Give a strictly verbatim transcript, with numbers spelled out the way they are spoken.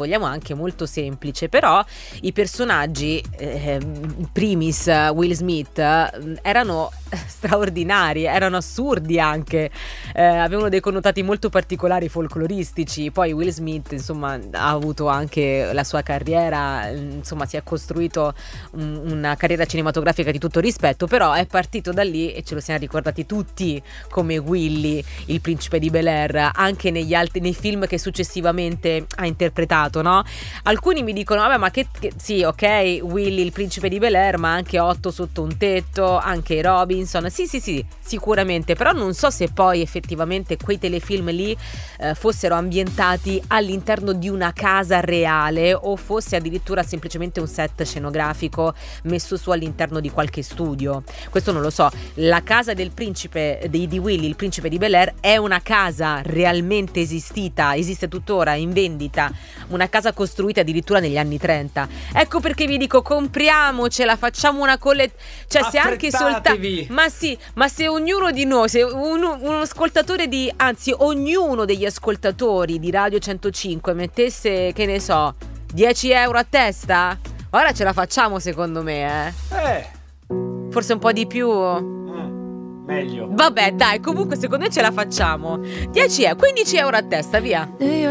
vogliamo anche molto semplice, però i personaggi, eh, primis Will Smith, eh, erano straordinari, erano assurdi anche, eh, avevano dei connotati molto particolari folcloristici. Poi Will Smith insomma ha avuto anche la sua carriera, insomma si è costruito un, una carriera cinematografica di tutto rispetto, però è partito da lì e ce lo siamo ricordati tutti come Willy, il principe di Bel-Air, anche negli altri, nei film che successivamente ha interpretato, no? Alcuni mi dicono vabbè ma che, che sì, ok, Willy il principe di Bel-Air, ma anche Otto sotto un tetto, anche Robinson. Sì, sì, sì, sicuramente, però non so se poi effettivamente quei telefilm lì eh, fossero ambientati all'interno di una casa reale o fosse addirittura semplicemente un set scenografico messo su all'interno di qualche studio. Questo non lo so. La casa del principe di, di Willy, il principe di Bel-Air, è una casa realmente esistita, esiste tuttora, in vendita, una casa costruita addirittura negli anni trenta. Ecco perché vi dico, compriamocela, facciamo una collett, cioè se anche soltanto, ma sì, ma se ognuno di noi, se un, un ascoltatore di, anzi ognuno degli ascoltatori di Radio centocinque mettesse, che ne so, dieci euro a testa, ora ce la facciamo secondo me, eh. Eh. Forse un po' di più. Mm, meglio. Vabbè, dai, comunque secondo me ce la facciamo. dieci euro, quindici euro a testa, via.